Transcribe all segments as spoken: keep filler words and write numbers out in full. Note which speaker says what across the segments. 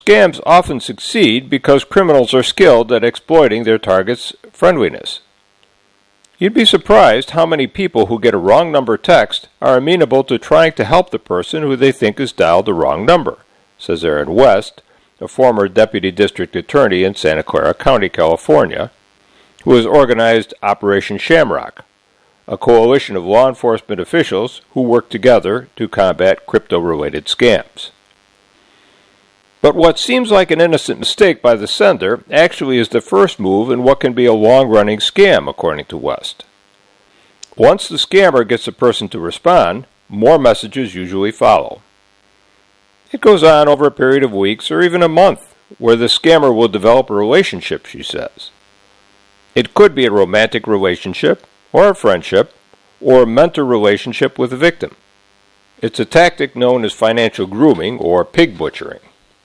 Speaker 1: Scams often succeed because criminals are skilled at exploiting their target's friendliness. You'd be surprised how many people who get a wrong number text are amenable to trying to help the person who they think has dialed the wrong number, says Aaron West, a former deputy district attorney in Santa Clara County, California, who has organized Operation Shamrock, a coalition of law enforcement officials who work together to combat crypto-related scams. But what seems like an innocent mistake by the sender actually is the first move in what can be a long-running scam, according to West. Once the scammer gets a person to respond, more messages usually follow. It goes on over a period of weeks or even a month, where the scammer will develop a relationship, she says. It could be a romantic relationship, or a friendship, or a mentor relationship with the victim. It's a tactic known as financial grooming or pig butchering.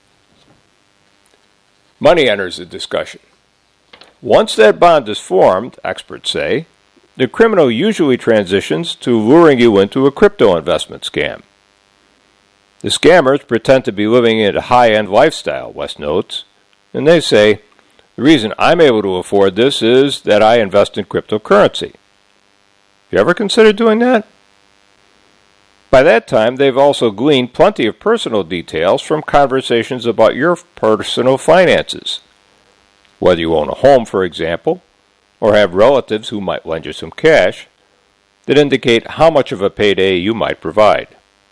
Speaker 1: Money enters the discussion. Once that bond is formed, experts say, the criminal usually transitions to luring you into a crypto investment scam. The scammers pretend to be living in a high-end lifestyle, West notes, and they say, the reason I'm able to afford this is that I invest in cryptocurrency. You ever considered doing that? By that time, they've also gleaned plenty of personal details from conversations about your personal finances. Whether you own a home, for example, or have relatives who might lend you some cash, that indicate how much of a payday you might provide.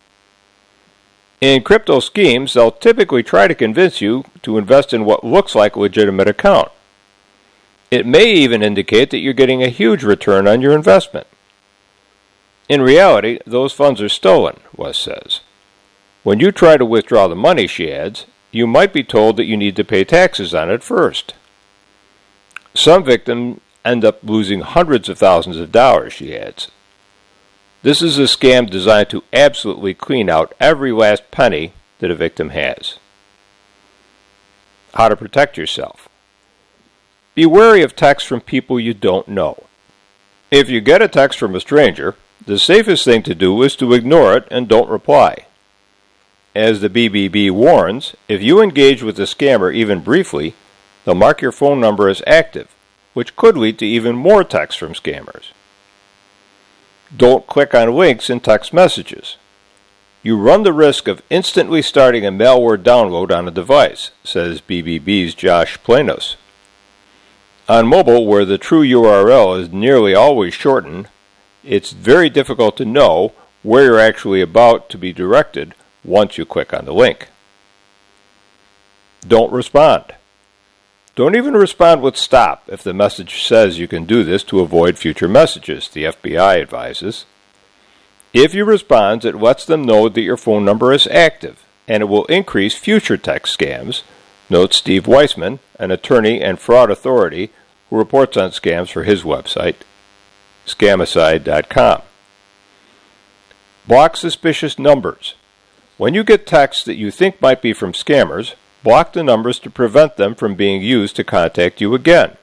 Speaker 1: In crypto schemes, they'll typically try to convince you to invest in what looks like a legitimate account. It may even indicate that you're getting a huge return on your investment. In reality, those funds are stolen, West says. When you try to withdraw the money, she adds, you might be told that you need to pay taxes on it first. Some victims end up losing hundreds of thousands of dollars, she adds. This is a scam designed to absolutely clean out every last penny that a victim has. How to protect yourself. Be wary of texts from people you don't know. If you get a text from a stranger, the safest thing to do is to ignore it and don't reply. As the B B B warns, if you engage with the scammer even briefly, they'll mark your phone number as active, which could lead to even more texts from scammers. Don't click on links in text messages. You run the risk of instantly starting a malware download on a device, says B B B's Josh Planos. On mobile, where the true U R L is nearly always shortened, it's very difficult to know where you're actually about to be directed once you click on the link. Don't respond. Don't even respond with stop if the message says you can do this to avoid future messages, the F B I advises. If you respond, it lets them know that your phone number is active, and it will increase future text scams, notes Steve Weissman, an attorney and fraud authority who reports on scams for his website, scamicide dot com. Block suspicious numbers. When you get texts that you think might be from scammers, block the numbers to prevent them from being used to contact you again.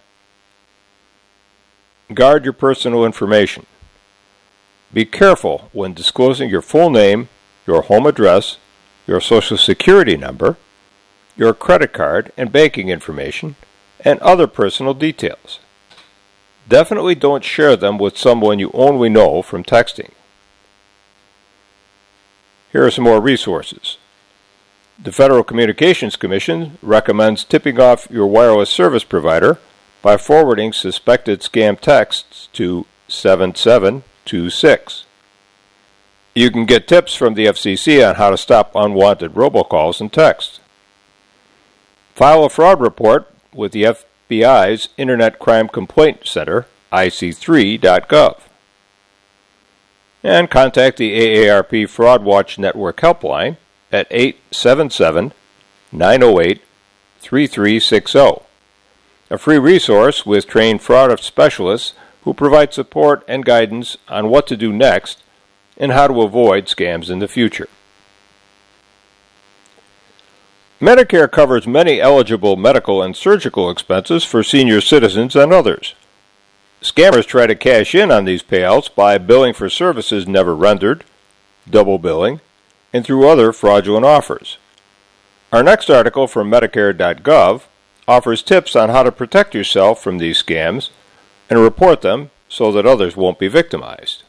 Speaker 1: Guard your personal information. Be careful when disclosing your full name, your home address, your social security number, your credit card and banking information, and other personal details. Definitely don't share them with someone you only know from texting. Here are some more resources. The Federal Communications Commission recommends tipping off your wireless service provider by forwarding suspected scam texts to seven seven two six. You can get tips from the F C C on how to stop unwanted robocalls and texts. File a fraud report with the F B I's Internet Crime Complaint Center, I C three dot gov. And contact the A A R P Fraud Watch Network helpline at eight seven seven nine zero eight three three six zero, a free resource with trained fraud specialists who provide support and guidance on what to do next and how to avoid scams in the future. Medicare covers many eligible medical and surgical expenses for senior citizens and others. Scammers try to cash in on these payouts by billing for services never rendered, double billing, and through other fraudulent offers. Our next article from Medicare dot gov offers tips on how to protect yourself from these scams and report them so that others won't be victimized.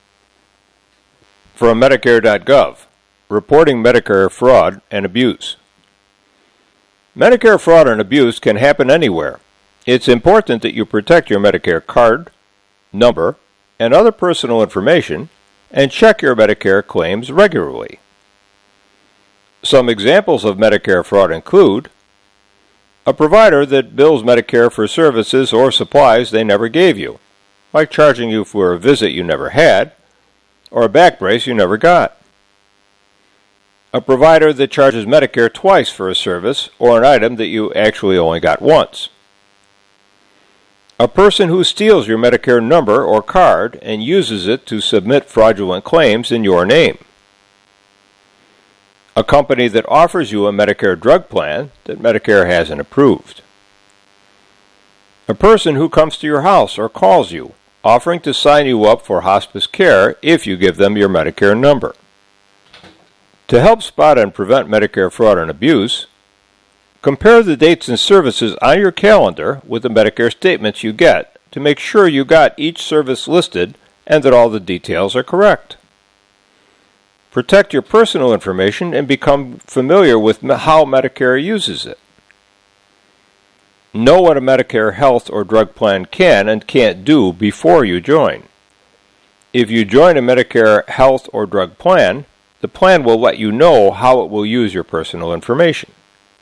Speaker 1: From Medicare dot gov, reporting Medicare fraud and abuse. Medicare fraud and abuse can happen anywhere. It's important that you protect your Medicare card, number, and other personal information, and check your Medicare claims regularly. Some examples of Medicare fraud include a provider that bills Medicare for services or supplies they never gave you, like charging you for a visit you never had, or a back brace you never got. A provider that charges Medicare twice for a service or an item that you actually only got once. A person who steals your Medicare number or card and uses it to submit fraudulent claims in your name. A company that offers you a Medicare drug plan that Medicare hasn't approved. A person who comes to your house or calls you, offering to sign you up for hospice care if you give them your Medicare number. To help spot and prevent Medicare fraud and abuse, compare the dates and services on your calendar with the Medicare statements you get to make sure you got each service listed and that all the details are correct. Protect your personal information and become familiar with how Medicare uses it. Know what a Medicare health or drug plan can and can't do before you join. If you join a Medicare health or drug plan, the plan will let you know how it will use your personal information.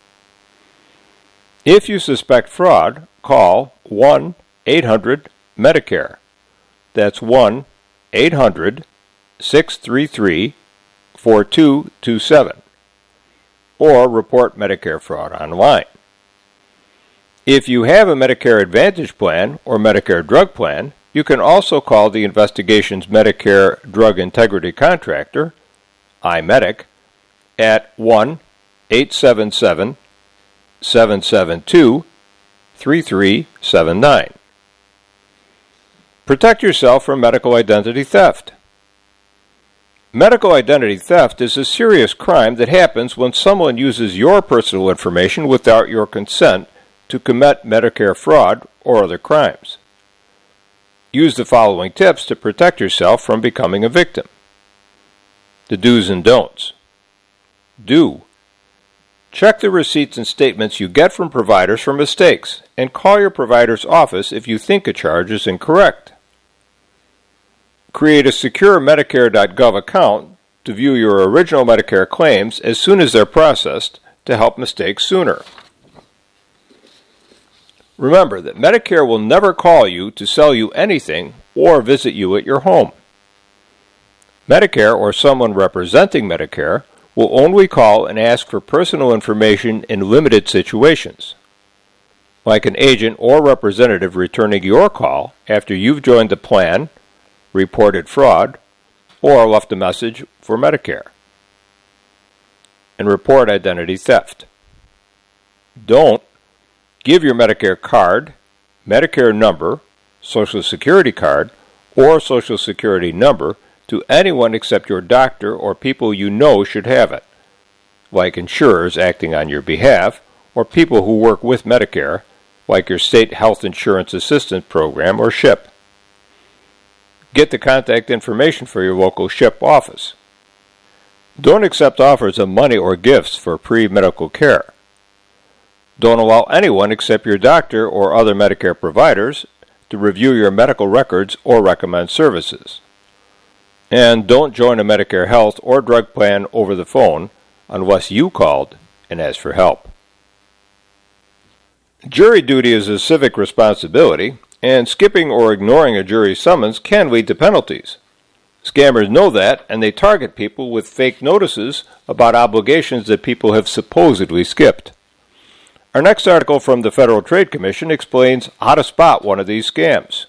Speaker 1: If you suspect fraud, call one eight hundred Medicare. That's one eight hundred six three three four two two seven. Or report Medicare fraud online. If you have a Medicare Advantage plan or Medicare drug plan, you can also call the investigation's Medicare Drug Integrity Contractor, iMedic, at one eight seven seven seven seven two three three seven nine. Protect yourself from medical identity theft. Medical identity theft is a serious crime that happens when someone uses your personal information without your consent to commit Medicare fraud or other crimes. Use the following tips to protect yourself from becoming a victim. The do's and don'ts. Do. Check the receipts and statements you get from providers for mistakes, and call your provider's office if you think a charge is incorrect. Create a secure Medicare dot gov account to view your original Medicare claims as soon as they're processed to help mistakes sooner. Remember that Medicare will never call you to sell you anything or visit you at your home. Medicare or someone representing Medicare will only call and ask for personal information in limited situations, like an agent or representative returning your call after you've joined the plan, reported fraud, or left a message for Medicare. And report identity theft. Don't give your Medicare card, Medicare number, Social Security card, or Social Security number to anyone except your doctor or people you know should have it, like insurers acting on your behalf, or people who work with Medicare, like your State Health Insurance Assistance Program or SHIP. Get the contact information for your local SHIP office. Don't accept offers of money or gifts for pre-medical care. Don't allow anyone except your doctor or other Medicare providers to review your medical records or recommend services. And don't join a Medicare health or drug plan over the phone unless you called and asked for help. Jury duty is a civic responsibility, and skipping or ignoring a jury summons can lead to penalties. Scammers know that, and they target people with fake notices about obligations that people have supposedly skipped. Our next article from the Federal Trade Commission explains how to spot one of these scams.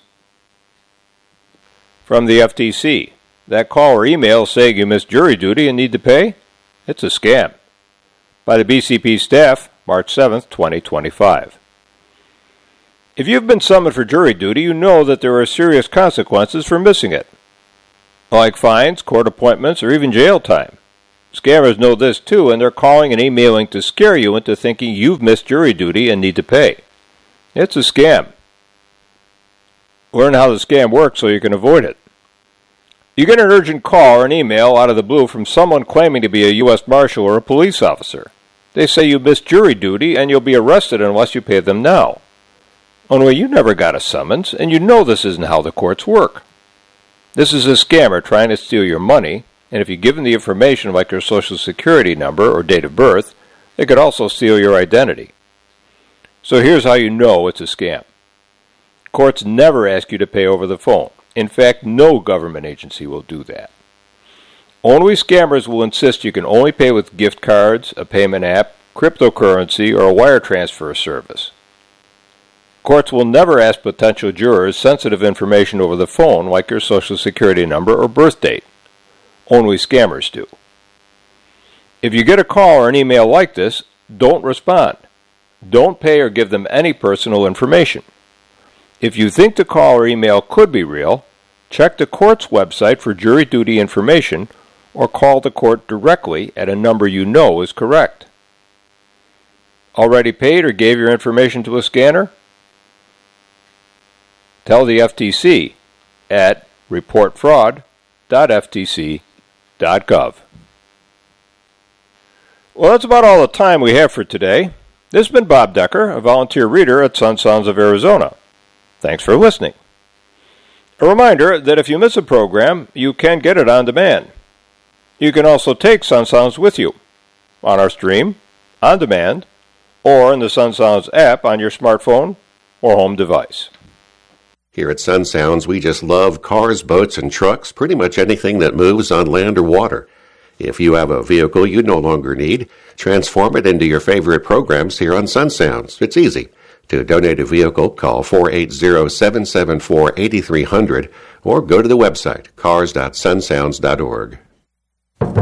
Speaker 1: From the F T C, that call or email saying you missed jury duty and need to pay? It's a scam. By the B C P staff, March seventh, twenty twenty-five. If you've been summoned for jury duty, you know that there are serious consequences for missing it, like fines, court appointments, or even jail time. Scammers know this too, and they're calling and emailing to scare you into thinking you've missed jury duty and need to pay. It's a scam. Learn how the scam works so you can avoid it. You get an urgent call or an email out of the blue from someone claiming to be a U S Marshal or a police officer. They say you missed jury duty and you'll be arrested unless you pay them now. Only you never got a summons, and you know this isn't how the courts work. This is a scammer trying to steal your money, and if you give them the information like your social security number or date of birth, they could also steal your identity. So here's how you know it's a scam. Courts never ask you to pay over the phone. In fact, no government agency will do that. Only scammers will insist you can only pay with gift cards, a payment app, cryptocurrency, or a wire transfer service. Courts will never ask potential jurors sensitive information over the phone like your social security number or birth date. Only scammers do. If you get a call or an email like this, don't respond. Don't pay or give them any personal information. If you think the call or email could be real, check the court's website for jury duty information or call the court directly at a number you know is correct. Already paid or gave your information to a scanner? Tell the F T C at report fraud dot f t c dot gov. Well, that's about all the time we have for today. This has been Bob Decker, a volunteer reader at Sun Sounds of Arizona. Thanks for listening. A reminder that if you miss a program, you can get it on demand. You can also take Sun Sounds with you on our stream, on demand, or in the Sun Sounds app on your smartphone or home device.
Speaker 2: Here at Sun Sounds, we just love cars, boats, and trucks, pretty much anything that moves on land or water. If you have a vehicle you no longer need, transform it into your favorite programs here on Sun Sounds. It's easy. To donate a vehicle, call four eight zero, seven seven four, eight three zero zero or go to the website cars dot sun sounds dot org.